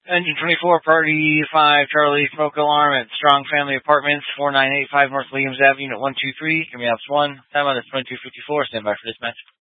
Engine 24, Party 5, Charlie, smoke alarm at Strong Family Apartments, 4985 North Williams Ave, Unit 123, give me ops 1. Time on is 2254, stand by for dispatch.